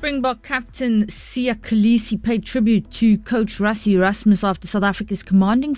Springbok captain Siya Kolisi paid tribute to coach Rassie Erasmus after South Africa's commanding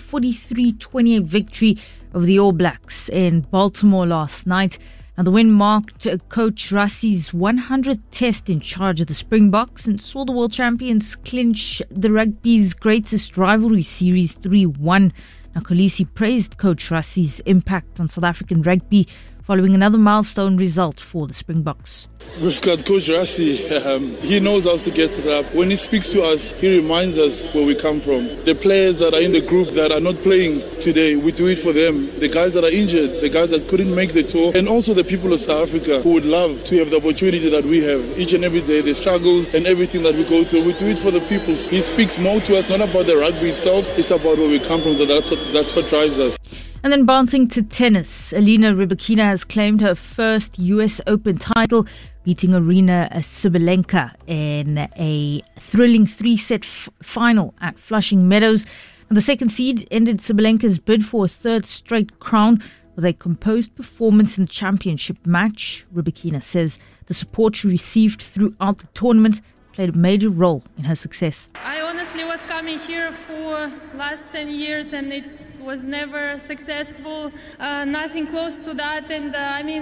43-28 victory over the All Blacks in Baltimore last night. Now, the win marked coach Rassie's 100th test in charge of the Springboks and saw the world champions clinch the rugby's greatest rivalry series 3-1. Now, Kolisi praised coach Rassie's impact on South African rugby following another milestone result for the Springboks. We've got Coach Rassie. He knows how to get us up. When he speaks to us, he reminds us where we come from. The players that are in the group that are not playing today, we do it for them. The guys that are injured, the guys that couldn't make the tour, and also the people of South Africa who would love to have the opportunity that we have each and every day, the struggles and everything that we go through. We do it for the people. He speaks more to us, not about the rugby itself, it's about where we come from. So that's what drives us. And then bouncing to tennis, Alina Rybakina has claimed her first US Open title, beating Aryna Sabalenka in a thrilling three-set final at Flushing Meadows. And the second seed ended Sabalenka's bid for a third straight crown with a composed performance in the championship match. Rybakina says the support she received throughout the tournament played a major role in her success. I honestly was coming here for last 10 years and it was never successful, nothing close to that, and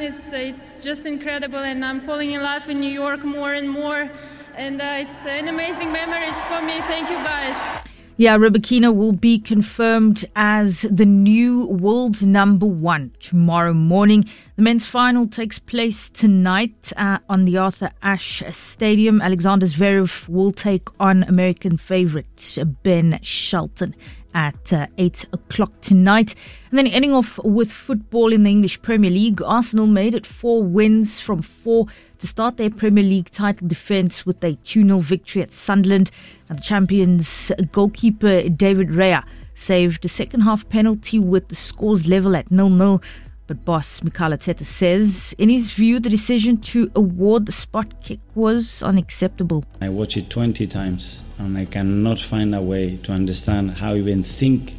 it's just incredible, and I'm falling in love in New York more and more, and it's an amazing memories for me. Thank you guys. Yeah, Rybakina will be confirmed as the new world number one tomorrow morning. The men's final takes place tonight on the Arthur Ashe Stadium. Alexander Zverev will take on American favourite Ben Shelton at 8 o'clock tonight. And then ending off with football in the English Premier League, Arsenal made it 4 wins from 4 to start their Premier League title defence with a 2-0 victory at Sunderland. And the champions' goalkeeper David Raya saved a second half penalty with the scores level at 0-0. But boss Mikel Arteta says, in his view, the decision to award the spot kick was unacceptable. I watched it 20 times and I cannot find a way to understand how even think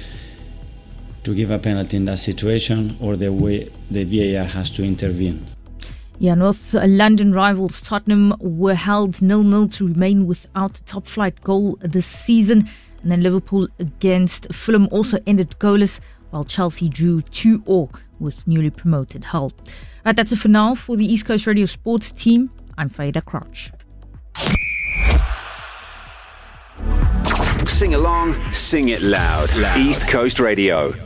to give a penalty in that situation or the way the VAR has to intervene. Yeah, North London rivals Tottenham were held 0-0 to remain without a top-flight goal this season. And then Liverpool against Fulham also ended goalless, while Chelsea drew 2-2 with newly promoted Hull. Right, that's it for now. For the East Coast Radio Sports team, I'm Faida Crouch. Sing along, sing it loud. East Coast Radio.